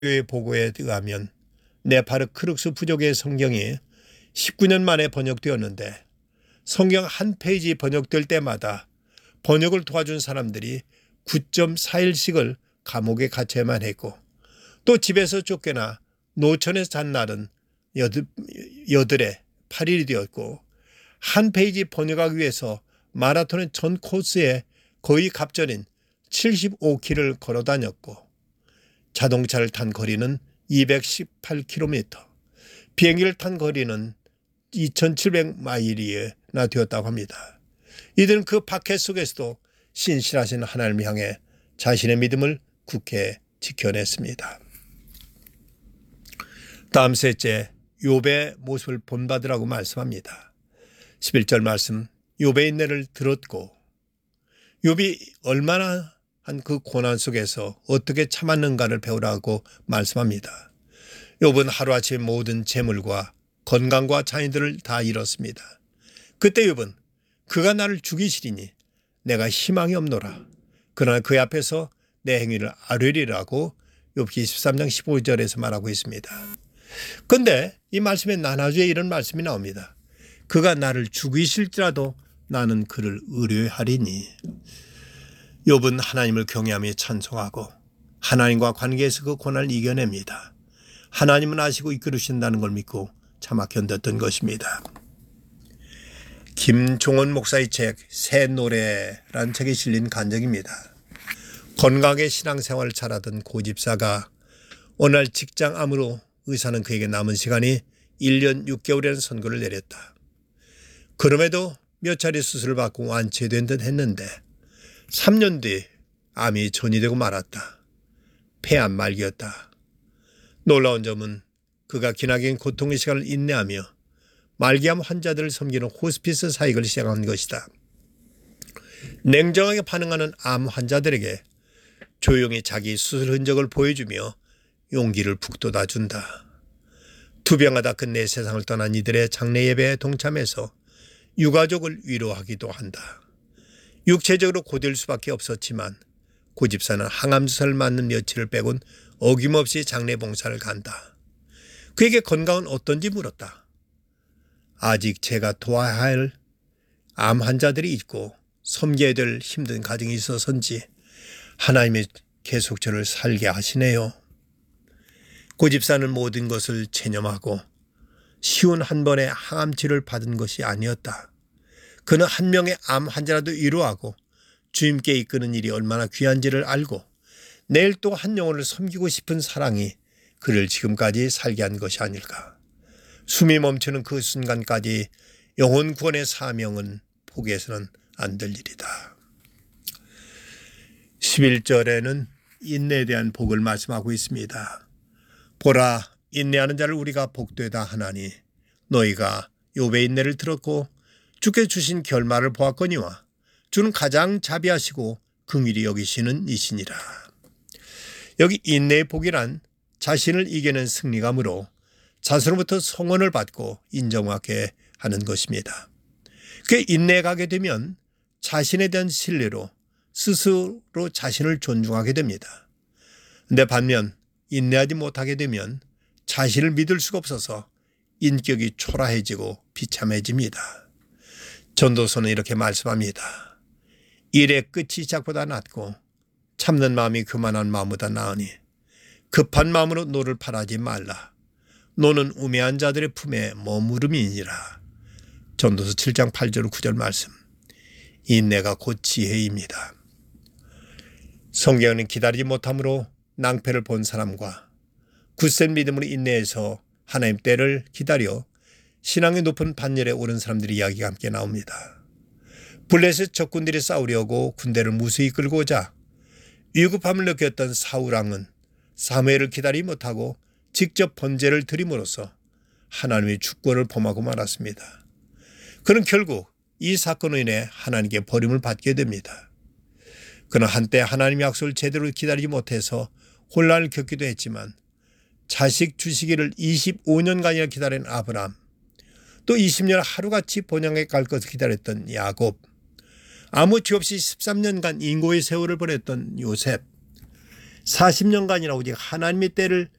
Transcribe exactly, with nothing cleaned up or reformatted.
의 보고에 의하면 네파르 크룩스 부족의 성경이 십구 년 만에 번역되었는데 성경 한 페이지 번역될 때마다 번역을 도와준 사람들이 구 점 사 일씩을 감옥에 갇혀야만 했고 또 집에서 쫓겨나 노천에서 잔 날은 여드, 여드레 팔 일이 되었고 한 페이지 번역하기 위해서 마라톤의 전 코스에 거의 갑절인 칠십오 킬로미터를 걸어 다녔고 자동차를 탄 거리는 이백십팔 킬로미터, 비행기를 탄 거리는 이천칠백 마일이나 되었다고 합니다. 이들은 그 박해 속에서도 신실하신 하나님을 향해 자신의 믿음을 굳게 지켜냈습니다. 다음 셋째, 욥의 모습을 본받으라고 말씀합니다. 십일 절 말씀, 욥의 인내를 들었고 욥이 얼마나 한 그 고난 속에서 어떻게 참았는가를 배우라고 말씀합니다. 욥은 하루아침에 모든 재물과 건강과 자녀들을 다 잃었습니다. 그때 욥은 그가 나를 죽이시리니 내가 희망이 없노라. 그러나 그 앞에서 내 행위를 아뢰리라고 욥기 이십삼 장 십오 절에서 말하고 있습니다. 그런데 이 말씀에 나나주에 이런 말씀이 나옵니다. 그가 나를 죽이실지라도 나는 그를 의뢰하리니. 욥은 하나님을 경외하며 찬송하고 하나님과 관계에서 그 고난을 이겨냅니다. 하나님은 아시고 이끌으신다는 걸 믿고 참아 견뎠던 것입니다. 김종원 목사의 책 새 노래라는 책에 실린 간증입니다. 건강하게 신앙생활을 잘하던 고집사가 어느 날 직장암으로 의사는 그에게 남은 시간이 일 년 육 개월이라는 선고를 내렸다. 그럼에도 몇 차례 수술을 받고 완치된 듯 했는데 삼 년 뒤 암이 전이되고 말았다. 폐암 말기였다. 놀라운 점은 그가 기나긴 고통의 시간을 인내하며 말기암 환자들을 섬기는 호스피스 사역을 시작한 것이다. 냉정하게 반응하는 암 환자들에게 조용히 자기 수술 흔적을 보여주며 용기를 북돋아준다. 투병하다 끝내 세상을 떠난 이들의 장례 예배에 동참해서 유가족을 위로하기도 한다. 육체적으로 고될 수밖에 없었지만 고집사는 항암주사를 맞는 며칠을 빼곤 어김없이 장례 봉사를 간다. 그에게 건강은 어떤지 물었다. 아직 제가 도와야 할 암 환자들이 있고 섬겨야 될 힘든 가정이 있어서인지 하나님이 계속 저를 살게 하시네요. 고집사는 모든 것을 체념하고 쉬운 한 번의 항암치료를 받은 것이 아니었다. 그는 한 명의 암 환자라도 위로하고 주님께 이끄는 일이 얼마나 귀한지를 알고 내일 또 한 영혼을 섬기고 싶은 사랑이 그를 지금까지 살게 한 것이 아닐까. 숨이 멈추는 그 순간까지 영혼 구원의 사명은 포기해서는 안 될 일이다. 십일 절에는 인내에 대한 복을 말씀하고 있습니다. 보라, 인내하는 자를 우리가 복되다 하나니 너희가 욥의 인내를 들었고 주께 주신 결말을 보았거니와 주는 가장 자비하시고 긍휼히 여기시는 이시니라. 여기 인내의 복이란 자신을 이겨낸 승리감으로 자손으로부터 성원을 받고 인정하게 하는 것입니다. 그 인내에 가게 되면 자신에 대한 신뢰로 스스로 자신을 존중하게 됩니다. 근데 반면 인내하지 못하게 되면 자신을 믿을 수가 없어서 인격이 초라해지고 비참해집니다. 전도서는 이렇게 말씀합니다. 일의 끝이 시작보다 낫고 참는 마음이 교만한 마음보다 나으니 급한 마음으로 노를 팔하지 말라. 노는 우매한 자들의 품에 머무름이니라. 전도서 칠 장 팔 절 구 절 말씀. 인내가 곧 지혜입니다. 성경은 기다리지 못함으로 낭패를 본 사람과 굳센 믿음으로 인내해서 하나님 때를 기다려 신앙의 높은 반열에 오른 사람들의 이야기가 함께 나옵니다. 블레셋 적군들이 싸우려고 군대를 무수히 끌고 오자 위급함을 느꼈던 사울왕은 사무엘을 기다리지 못하고 직접 번제를 드림으로써 하나님의 주권을 범하고 말았습니다. 그는 결국 이 사건으로 인해 하나님께 버림을 받게 됩니다. 그는 한때 하나님의 약속을 제대로 기다리지 못해서 혼란을 겪기도 했지만 자식 주시기를 이십오 년간이나 기다린 아브라함, 또 이십 년 하루같이 본향에 갈 것을 기다렸던 야곱, 아무 죄 없이 십삼 년간 인고의 세월을 보냈던 요셉, 사십 년간이나 오직 하나님의 때를